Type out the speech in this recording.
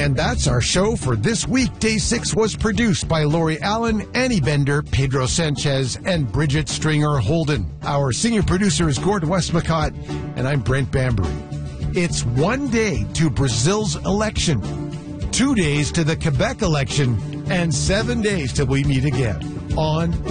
And that's our show for this week. Day 6 was produced by Lori Allen, Annie Bender, Pedro Sanchez, and Bridget Stringer Holden. Our senior producer is Gordon Westmacott, and I'm Brent Bambury. It's 1 day to Brazil's election, 2 days to the Quebec election, and 7 days till we meet again on